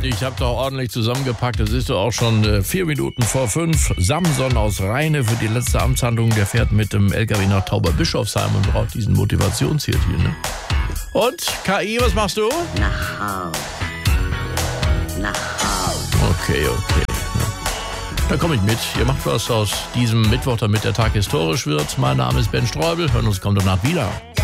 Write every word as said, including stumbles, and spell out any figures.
Ich habe doch ordentlich zusammengepackt. Es ist doch auch schon äh, vier Minuten vor fünf. Samson aus Rheine für die letzte Amtshandlung. Der fährt mit dem L K W nach Tauberbischofsheim und braucht diesen Motivationshit hier. Ne? Und K I, was machst du? Nach Hause. Nach Hause. Okay, okay. Dann komme ich mit. Ihr macht was aus diesem Mittwoch, damit der Tag historisch wird. Mein Name ist Ben Streubel. Hören uns kommt danach wieder.